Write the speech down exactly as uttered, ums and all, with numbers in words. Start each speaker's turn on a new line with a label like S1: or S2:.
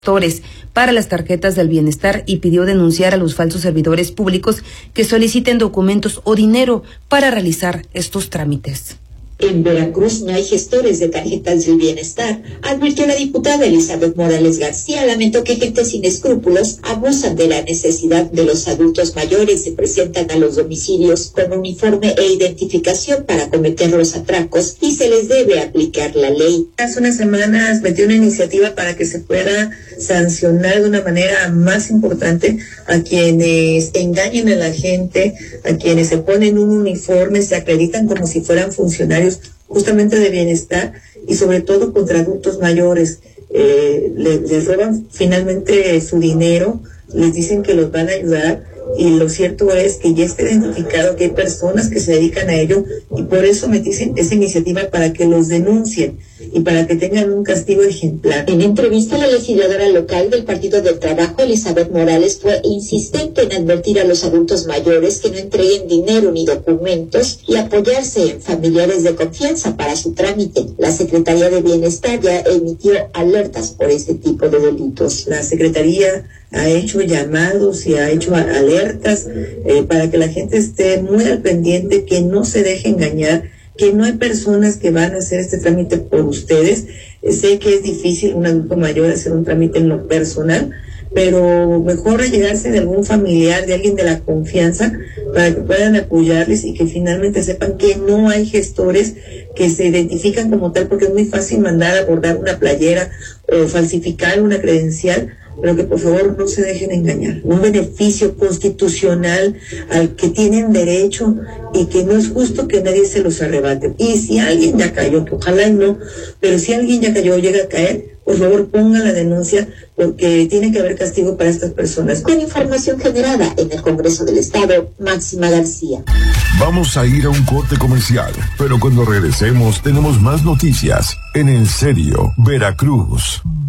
S1: para las tarjetas del bienestar y pidió denunciar a los falsos servidores públicos que soliciten documentos o dinero para realizar estos trámites.
S2: En Veracruz no hay gestores de tarjetas del bienestar, advirtió la diputada Elizabeth Morales García. Lamentó que gente sin escrúpulos abusan de la necesidad de los adultos mayores, se presentan a los domicilios con uniforme e identificación para cometer los atracos y se les debe aplicar la ley.
S3: Hace unas semanas metió una iniciativa para que se pueda sancionar de una manera más importante a quienes engañen a la gente, a quienes se ponen un uniforme, se acreditan como si fueran funcionarios justamente de bienestar y sobre todo contra adultos mayores. Eh, les, les roban finalmente su dinero, les dicen que los van a ayudar y lo cierto es que ya está identificado que hay personas que se dedican a ello y por eso metí esa iniciativa para que los denuncien y para que tengan un castigo ejemplar.
S2: En entrevista, la legisladora local del Partido del Trabajo, Elizabeth Morales, fue insistente en advertir a los adultos mayores que no entreguen dinero ni documentos y apoyarse en familiares de confianza para su trámite. La Secretaría de Bienestar ya emitió alertas por este tipo de delitos.
S3: La Secretaría ha hecho llamados y ha hecho alertas eh, para que la gente esté muy al pendiente, que no se deje engañar, que no hay personas que van a hacer este trámite por ustedes. Eh, sé que es difícil un adulto mayor hacer un trámite en lo personal, pero mejor allegarse de algún familiar, de alguien de la confianza, para que puedan apoyarles y que finalmente sepan que no hay gestores que se identifican como tal, porque es muy fácil mandar a bordar una playera o falsificar una credencial, pero que por favor no se dejen engañar. Un beneficio constitucional al que tienen derecho y que no es justo que nadie se los arrebate. Y si alguien ya cayó, que ojalá no, pero si alguien ya cayó o llega a caer, por favor pongan la denuncia, porque tiene que haber castigo para estas personas.
S2: Con información generada en el Congreso del Estado, Máxima García.
S4: Vamos a ir a un corte comercial, pero cuando regresemos tenemos más noticias en En Serio, Veracruz.